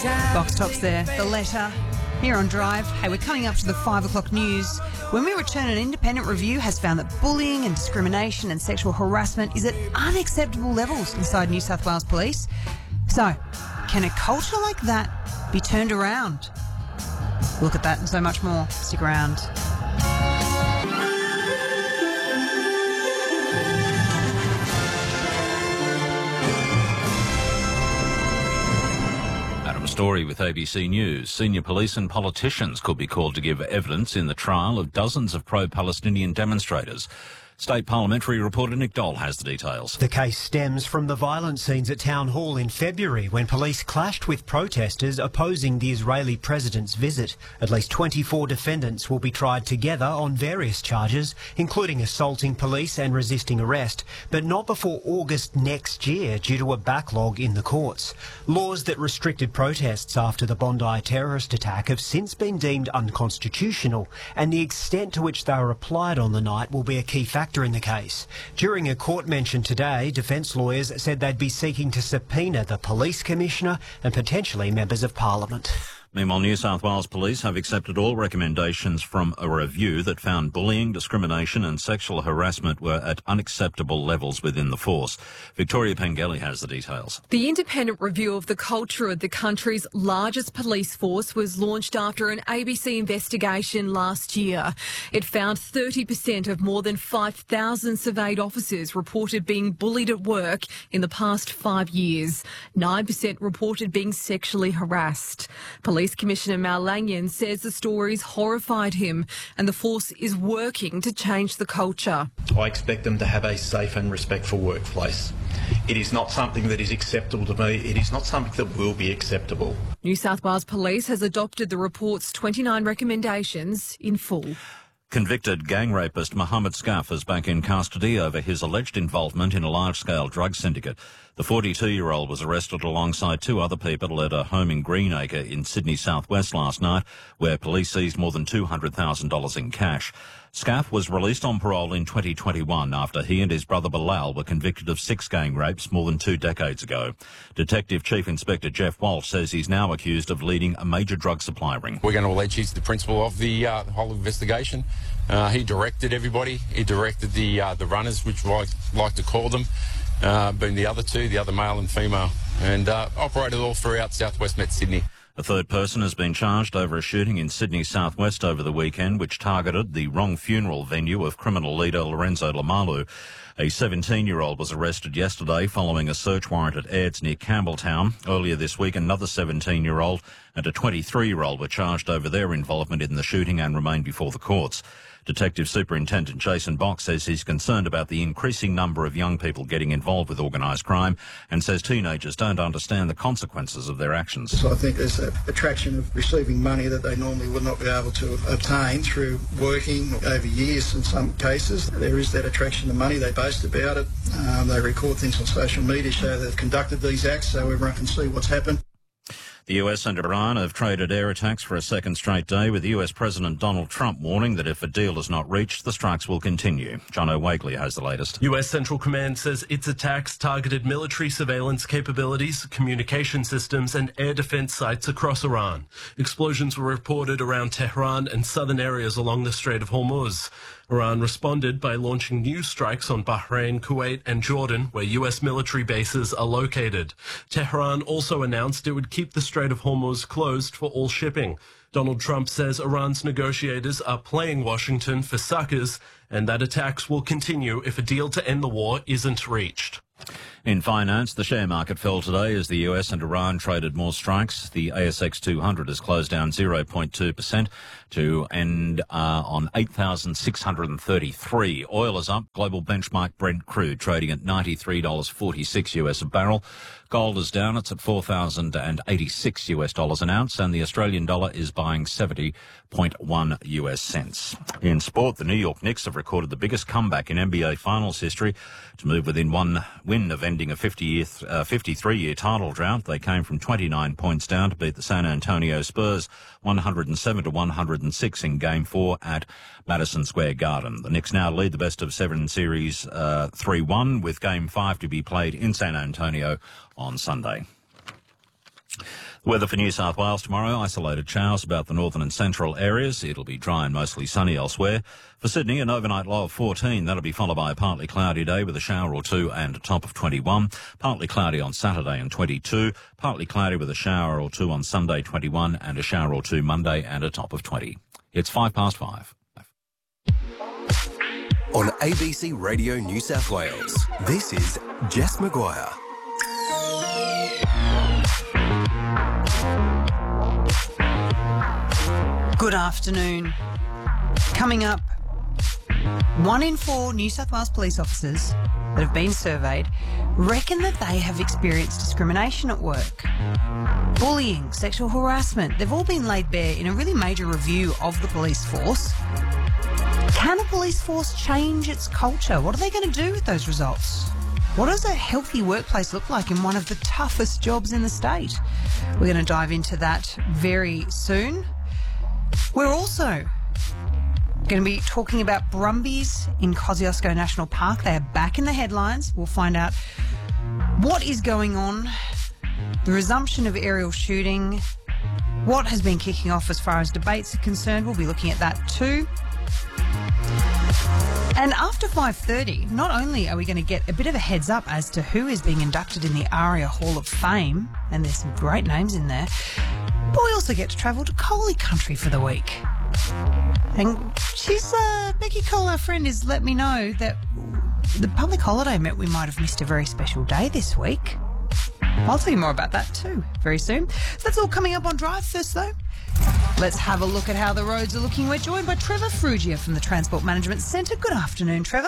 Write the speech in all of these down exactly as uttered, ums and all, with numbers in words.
Box Tops there, The Letter, here on Drive. Hey, we're coming up to the five o'clock news. When we return, an independent review has found that bullying and discrimination and sexual harassment is at unacceptable levels inside New South Wales Police. So, can a culture like that be turned around? Look at that and so much more. Stick around. Story with A B C News. Senior police and politicians could be called to give evidence in the trial of dozens of pro-Palestinian demonstrators. State Parliamentary reporter Nick Dole has the details. The case stems from the violent scenes at Town Hall in February when police clashed with protesters opposing the Israeli president's visit. At least twenty-four defendants will be tried together on various charges, including assaulting police and resisting arrest, but not before August next year due to a backlog in the courts. Laws that restricted protests after the Bondi terrorist attack have since been deemed unconstitutional, and the extent to which they were applied on the night will be a key factor in the case. During a court mention today, defence lawyers said they'd be seeking to subpoena the police commissioner and potentially members of parliament. Meanwhile, New South Wales Police have accepted all recommendations from a review that found bullying, discrimination and sexual harassment were at unacceptable levels within the force. Victoria Pengelly has the details. The independent review of the culture of the country's largest police force was launched after an A B C investigation last year. It found thirty percent of more than five thousand surveyed officers reported being bullied at work in the past five years. nine percent reported being sexually harassed. Police Commissioner Mal Lanyon says the stories horrified him and the force is working to change the culture. I expect them to have a safe and respectful workplace. It is not something that is acceptable to me. It is not something that will be acceptable. New South Wales Police has adopted the report's twenty-nine recommendations in full. Convicted gang rapist Mohammed Skaff is back in custody over his alleged involvement in a large-scale drug syndicate. The forty-two-year-old was arrested alongside two other people at a home in Greenacre in Sydney southwest last night, where police seized more than two hundred thousand dollars in cash. Skaff was released on parole in twenty twenty-one after he and his brother Bilal were convicted of six gang rapes more than two decades ago. Detective Chief Inspector Jeff Walsh says he's now accused of leading a major drug supply ring. We're going to allege he's the principal of the, uh, the whole investigation. Uh, he directed everybody. He directed the uh, the runners, which I like to call them, uh, being the other two, the other male and female, and uh, operated all throughout southwest Met Sydney. A third person has been charged over a shooting in Sydney southwest over the weekend, which targeted the wrong funeral venue of criminal leader Lorenzo Lamalu. A seventeen-year-old was arrested yesterday following a search warrant at Aids near Campbelltown. Earlier this week, another seventeen-year-old and a twenty-three-year-old were charged over their involvement in the shooting and remain before the courts. Detective Superintendent Jason Box says he's concerned about the increasing number of young people getting involved with organised crime and says teenagers don't understand the consequences of their actions. So I think there's an attraction of receiving money that they normally would not be able to obtain through working over years in some cases. There is that attraction to money. They boast about it. Um, they record things on social media, show they've conducted these acts so everyone can see what's happened. The U S and Iran have traded air attacks for a second straight day, with U S President Donald Trump warning that if a deal is not reached, the strikes will continue. John O'Wakely has the latest. U S Central Command says its attacks targeted military surveillance capabilities, communication systems and air defense sites across Iran. Explosions were reported around Tehran and southern areas along the Strait of Hormuz. Iran responded by launching new strikes on Bahrain, Kuwait and Jordan, where U S military bases are located. Tehran also announced it would keep the Strait of Hormuz closed for all shipping. Donald Trump says Iran's negotiators are playing Washington for suckers and that attacks will continue if a deal to end the war isn't reached. In finance, the share market fell today as the U S and Iran traded more strikes. The A S X two hundred has closed down zero point two percent to end uh, on eight thousand six hundred thirty-three. Oil is up. Global benchmark Brent crude trading at ninety-three dollars forty-six U S a barrel. Gold is down. It's at four thousand eighty-six U S dollars an ounce, and the Australian dollar is buying seventy point one U S cents. In sport, the New York Knicks have recorded the biggest comeback in N B A Finals history to move within one win of ending a fifty-three-year title drought. They came from twenty-nine points down to beat the San Antonio Spurs one hundred seven to one hundred six in Game four at Madison Square Garden. The Knicks now lead the best of seven series uh, three one, with Game five to be played in San Antonio on Sunday. Weather for New South Wales tomorrow, isolated showers about the northern and central areas. It'll be dry and mostly sunny elsewhere. For Sydney, an overnight low of fourteen. That'll be followed by a partly cloudy day with a shower or two and a top of twenty-one. Partly cloudy on Saturday and twenty-two. Partly cloudy with a shower or two on Sunday, twenty-one, and a shower or two Monday and a top of twenty. It's five past five. On A B C Radio New South Wales, this is Jess Maguire. Good afternoon. Coming up, one in four New South Wales police officers that have been surveyed reckon that they have experienced discrimination at work. Bullying, sexual harassment, they've all been laid bare in a really major review of the police force. Can a police force change its culture? What are they going to do with those results? What does a healthy workplace look like in one of the toughest jobs in the state? We're going to dive into that very soon. We're also going to be talking about Brumbies in Kosciuszko National Park. They are back in the headlines. We'll find out what is going on, the resumption of aerial shooting, what has been kicking off as far as debates are concerned. We'll be looking at that too. And after five thirty, not only are we going to get a bit of a heads up as to who is being inducted in the ARIA Hall of Fame, and there's some great names in there, but we also get to travel to Coley Country for the week. And she's, uh, Becky Cole, our friend, has let me know that the public holiday meant we might have missed a very special day this week. I'll tell you more about that too very soon. So that's all coming up on Drive. First though, let's have a look at how the roads are looking. We're joined by Trevor Frugia from the Transport Management Centre. Good afternoon, Trevor.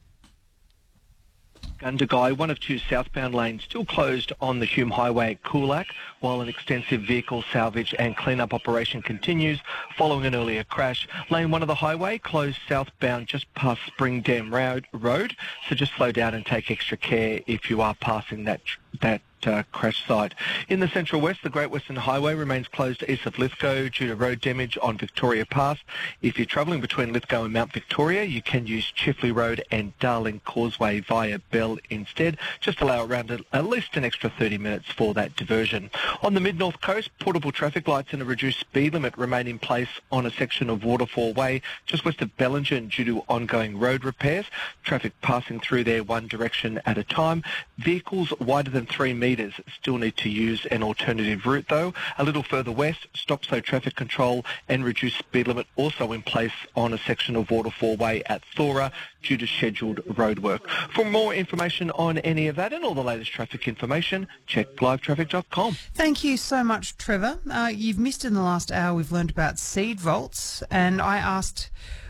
Gundagai, one of two southbound lanes still closed on the Hume Highway at Coolac, while an extensive vehicle salvage and clean-up operation continues following an earlier crash. Lane one of the highway closed southbound just past Spring Dam Road, so just slow down and take extra care if you are passing that that Uh, crash site. In the Central West, the Great Western Highway remains closed east of Lithgow due to road damage on Victoria Pass. If you're travelling between Lithgow and Mount Victoria, you can use Chifley Road and Darling Causeway via Bell instead. Just allow around a, at least an extra thirty minutes for that diversion. On the Mid-North Coast, portable traffic lights and a reduced speed limit remain in place on a section of Waterfall Way just west of Bellingen due to ongoing road repairs. Traffic passing through there one direction at a time. Vehicles wider than three metres still need to use an alternative route though. A little further west, stop-slow traffic control and reduced speed limit also in place on a section of Waterfall Way at Thora due to scheduled roadwork. For more information on any of that and all the latest traffic information, check live traffic dot com. Thank you so much, Trevor. Uh, you've missed in the last hour, we've learned about seed vaults, and I asked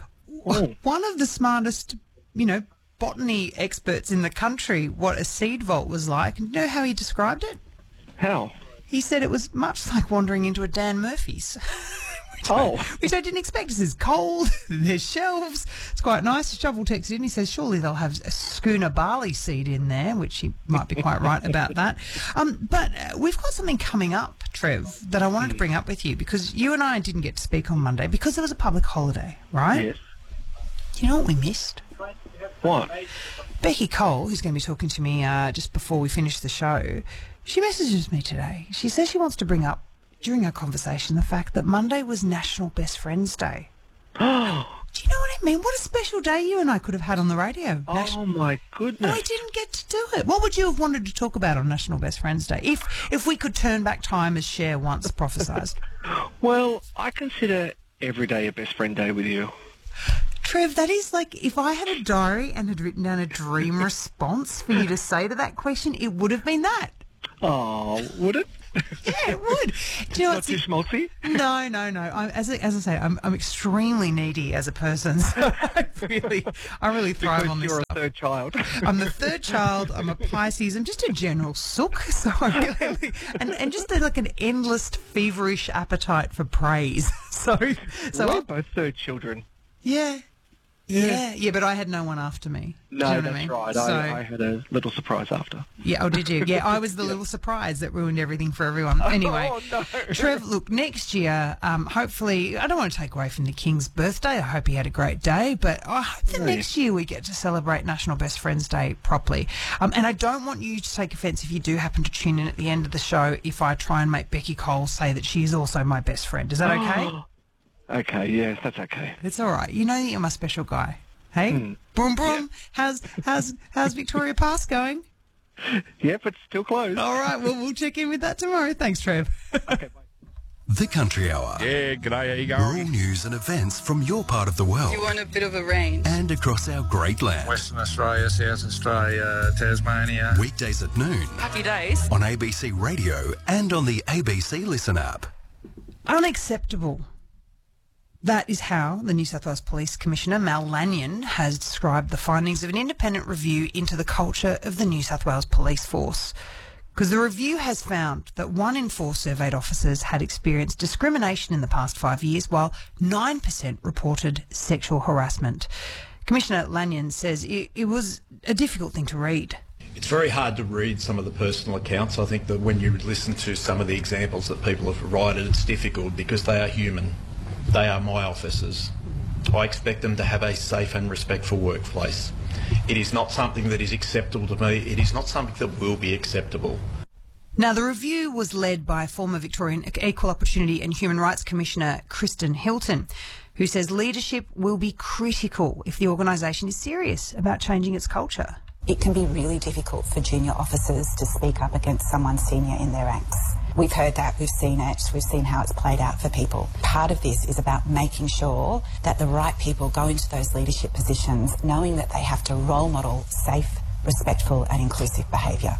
oh. one of the smartest, you know, botany experts in the country what a seed vault was like. And you know how he described it? How? He said it was much like wandering into a Dan Murphy's. which oh. I, which I didn't expect. This is cold, there's shelves, it's quite nice. Shovel texted in, he says surely they'll have a schooner barley seed in there, which he might be quite right about that. Um, but uh, we've got something coming up, Trev, that I wanted to bring up with you, because you and I didn't get to speak on Monday because there was a public holiday, right? Yes. Do you know what we missed? What? Becky Cole, who's going to be talking to me uh, just before we finish the show, she messages me today. She says she wants to bring up, during our conversation, the fact that Monday was National Best Friends Day. Do you know what I mean? What a special day you and I could have had on the radio. Oh, Nation- my goodness. We didn't get to do it. What would you have wanted to talk about on National Best Friends Day, if if we could turn back time as Cher once prophesied? Well, I consider every day a best friend day with you. Trev, that is like, if I had a diary and had written down a dream response for you to say to that question, it would have been that. Oh, would it? Yeah, it would. Do you know Not too schmaltzy? No, no, no. I'm, as, I, as I say, I'm, I'm extremely needy as a person. So I really, I really thrive because on this you're stuff. a third child. I'm the third child. I'm a Pisces. I'm just a general sook. So I really, and, and just a, like an endless, feverish appetite for praise. So, so We're I, both third children. yeah. Yeah. yeah, yeah, but I had no one after me. No, you know that's I mean? right. So, I, I had a little surprise after. Yeah, oh, did you? Yeah, I was the yeah. little surprise that ruined everything for everyone. Anyway, oh, no. Trev, look, next year, um, hopefully, I don't want to take away from the King's birthday. I hope he had a great day, but I hope that Oh, next year we get to celebrate National Best Friends Day properly. Um, and I don't want you to take offence if you do happen to tune in at the end of the show if I try and make Becky Cole say that she is also my best friend. Is that okay? Okay, yes, that's okay. It's all right. You know that you're my special guy. Hey, mm. Broom Broom, yeah. how's how's how's Victoria Pass going? Yep, it's still closed. All right, well we'll check in with that tomorrow. Thanks, Trev. Okay, bye. The Country Hour. Yeah, g'day, how you going? Rural news and events from your part of the world. You want a bit of a range? And across our great land. Western Australia, South Australia, Tasmania. Weekdays at noon. Happy days. On A B C Radio and on the A B C Listen app. Unacceptable. That is how the New South Wales Police Commissioner, Mal Lanyon, has described the findings of an independent review into the culture of the New South Wales Police Force. Because the review has found that one in four surveyed officers had experienced discrimination in the past five years, while nine percent reported sexual harassment. Commissioner Lanyon says it, it was a difficult thing to read. It's very hard to read some of the personal accounts. I think that when you listen to some of the examples that people have provided, it's difficult because they are human. They are my officers. I expect them to have a safe and respectful workplace. It is not something that is acceptable to me. It is not something that will be acceptable. Now, the review was led by former Victorian Equal Opportunity and Human Rights Commissioner Kristen Hilton, who says leadership will be critical if the organisation is serious about changing its culture. It can be really difficult for junior officers to speak up against someone senior in their ranks. We've heard that, we've seen it, we've seen how it's played out for people. Part of this is about making sure that the right people go into those leadership positions knowing that they have to role model safe, respectful and inclusive behaviour.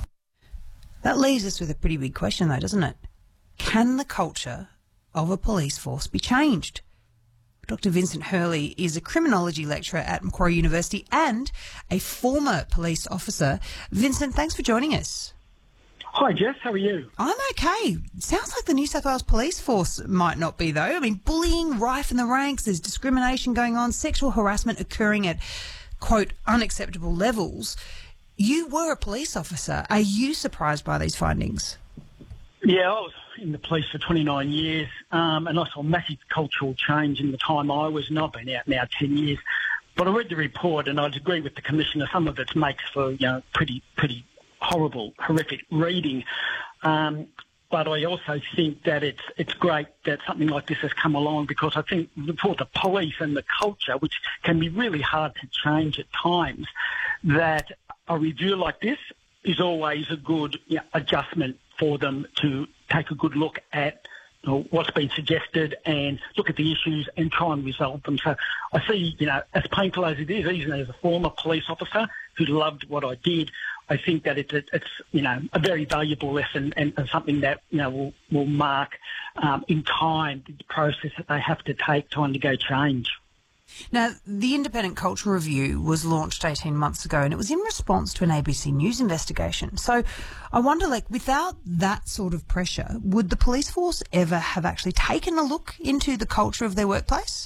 That leaves us with a pretty big question though, doesn't it? Can the culture of a police force be changed? Doctor Vincent Hurley is a criminology lecturer at Macquarie University and a former police officer. Vincent, thanks for joining us. Hi, Jess. How are you? I'm okay. Sounds like the New South Wales Police Force might not be, though. I mean, bullying rife in the ranks, there's discrimination going on, sexual harassment occurring at, quote, unacceptable levels. You were a police officer. Are you surprised by these findings? Yeah, I was in the police for twenty-nine years, um, and I saw massive cultural change in the time I was, and I've been out now ten years. But I read the report, and I'd agree with the Commissioner. Some of it makes for, you know, pretty, pretty horrible, horrific reading. Um, but I also think that it's it's great that something like this has come along, because I think for the police and the culture, which can be really hard to change at times, that a review like this is always a good, you know, adjustment for them to take a good look at, you know, what's been suggested and look at the issues and try and resolve them. So I see, you know, as painful as it is, even as a former police officer who loved what I did, I think that it's, it's you know, a very valuable lesson and, and something that, you know, will, will mark um, in time the process that they have to take to undergo change. Now, the Independent Culture Review was launched eighteen months ago, and it was in response to an A B C News investigation. So I wonder, like, without that sort of pressure, would the police force ever have actually taken a look into the culture of their workplace?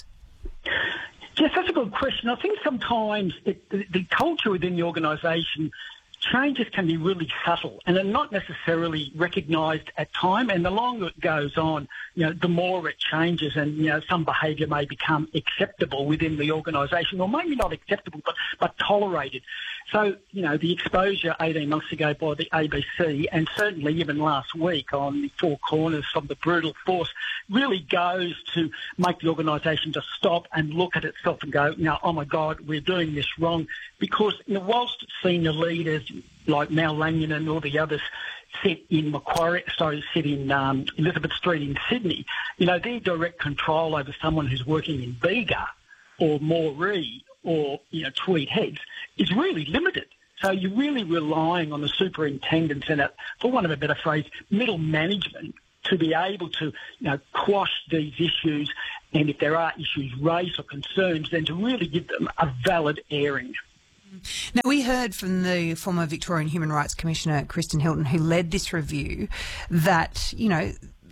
Yes, that's a good question. I think sometimes it, the, the culture within the organisation, changes can be really subtle and are not necessarily recognised at time. And the longer it goes on, you know, the more it changes, and, you know, some behaviour may become acceptable within the organisation, or maybe not acceptable, but, but tolerated. So, you know, the exposure eighteen months ago by the A B C, and certainly even last week on the Four Corners from the brutal force, really goes to make the organisation just stop and look at itself and go, you know, oh my God, we're doing this wrong. Because, you know, whilst senior leaders like Mal Lanyon and all the others sit in Macquarie, sorry, sit in um, Elizabeth Street in Sydney, you know, their direct control over someone who's working in Bega or Moree or, you know, Tweed Heads is really limited. So you're really relying on the superintendents and, uh, for want of a better phrase, middle management to be able to, you know, quash these issues, and if there are issues raised or concerns, then to really give them a valid airing. Now, we heard from the former Victorian Human Rights Commissioner, Kristen Hilton, who led this review, that, you know,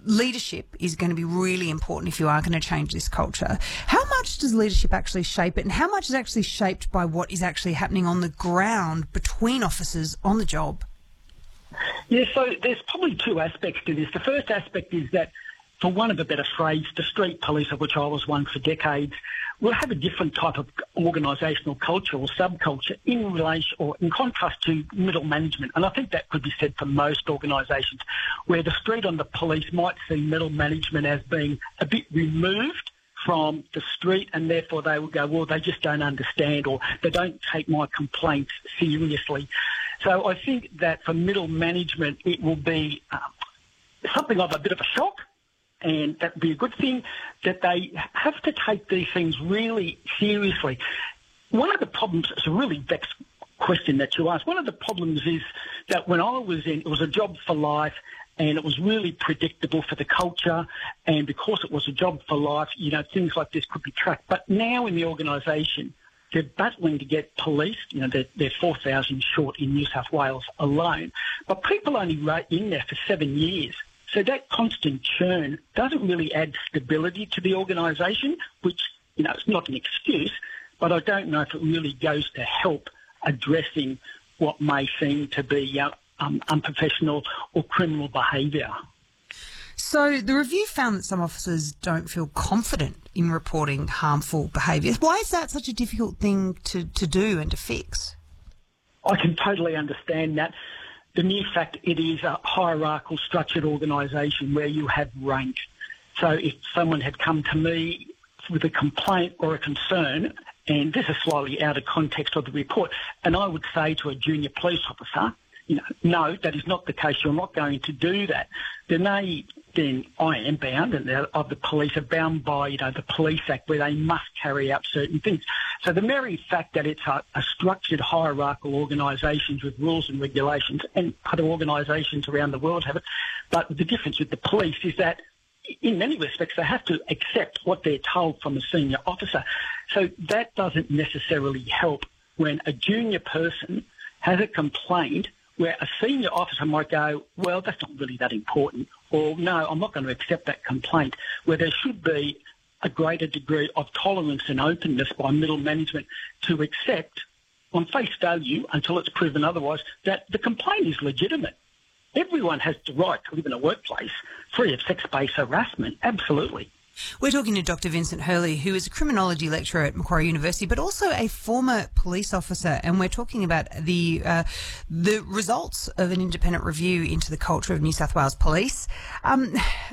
leadership is going to be really important if you are going to change this culture. How much does leadership actually shape it, and how much is actually shaped by what is actually happening on the ground between officers on the job? Yeah, so there's probably two aspects to this. The first aspect is that, for want of a better phrase, the street police, of which I was one for decades, will have a different type of organisational culture or subculture in relation or in contrast to middle management. And I think that could be said for most organisations, where the street on the police might see middle management as being a bit removed from the street, and therefore they will go, well, they just don't understand, or they don't take my complaints seriously. So I think that for middle management, it will be um, something of a bit of a shock, and that would be a good thing, that they have to take these things really seriously. One of the problems, it's a really vexed question that you asked, one of the problems is that when I was in, it was a job for life, and it was really predictable for the culture, and because it was a job for life, you know, things like this could be tracked. But now in the organisation, they're battling to get police, you know, they're, they're four thousand short in New South Wales alone, but people only rate in there for seven years. So that constant churn doesn't really add stability to the organisation, which, you know, it's not an excuse, but I don't know if it really goes to help addressing what may seem to be uh, um, unprofessional or criminal behaviour. So the review found that some officers don't feel confident in reporting harmful behaviour. Why is that such a difficult thing to, to do and to fix? I can totally understand that. The mere fact it is a hierarchical structured organisation where you have rank. So if someone had come to me with a complaint or a concern, and this is slightly out of context of the report, and I would say to a junior police officer, you know, no, that is not the case, you're not going to do that, then they, then I am bound, and the, of the police are bound by, you know, the Police Act, where they must carry out certain things. So the mere fact that it's a, a structured hierarchical organisations with rules and regulations, and other organisations around the world have it, but the difference with the police is that in many respects they have to accept what they're told from a senior officer. So that doesn't necessarily help when a junior person has a complaint where a senior officer might go, well, that's not really that important, or no, I'm not going to accept that complaint, where there should be a greater degree of tolerance and openness by middle management to accept, on face value, until it's proven otherwise, that the complaint is legitimate. Everyone has the right to live in a workplace free of sex-based harassment, absolutely. We're talking to Doctor Vincent Hurley, who is a criminology lecturer at Macquarie University, but also a former police officer, and we're talking about the uh, the results of an independent review into the culture of New South Wales Police. Um,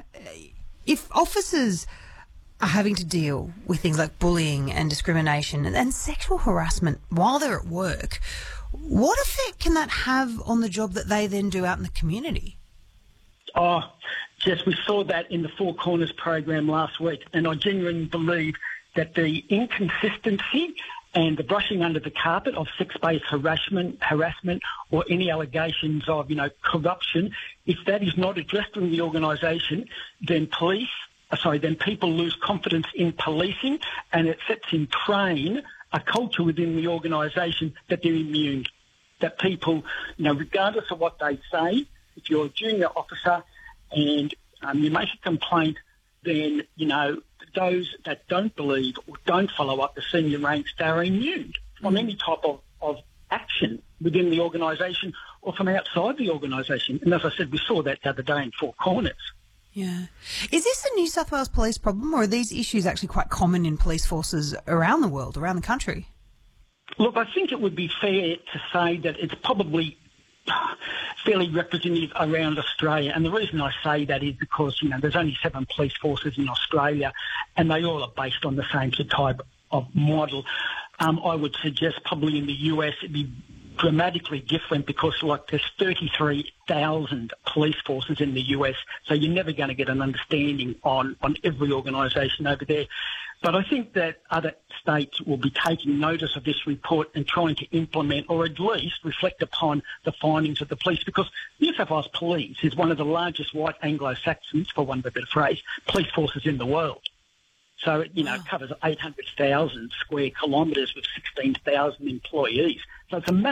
if officers are having to deal with things like bullying and discrimination and, and sexual harassment while they're at work, what effect can that have on the job that they then do out in the community? Oh, Jess, we saw that in the Four Corners program last week, and I genuinely believe that the inconsistency and the brushing under the carpet of sex-based harassment, harassment, or any allegations of, you know, corruption, if that is not addressed in the organisation, then police, sorry, then people lose confidence in policing, and it sets in train a culture within the organisation that they're immune, that people, you know, regardless of what they say, if you're a junior officer and um, you make a complaint, then, you know, those that don't believe or don't follow up the senior ranks, they're immune from any type of, of action within the organisation or from outside the organisation. And as I said, we saw that the other day in Four Corners. Yeah. Is this a New South Wales police problem, or are these issues actually quite common in police forces around the world, around the country? Look, I think it would be fair to say that it's probably fairly representative around Australia, and the reason I say that is because, you know, there's only seven police forces in Australia, and they all are based on the same type of model. Um, I would suggest probably in the U S it'd be dramatically different because, like, there's thirty-three thousand police forces in the U S, so you're never going to get an understanding on, on every organisation over there. But I think that other states will be taking notice of this report and trying to implement, or at least reflect upon, the findings of the police, because New South Wales Police is one of the largest white Anglo-Saxons, for one of a better phrase, police forces in the world. So, you know, it covers eight hundred thousand square kilometres with sixteen thousand employees. So it's a massive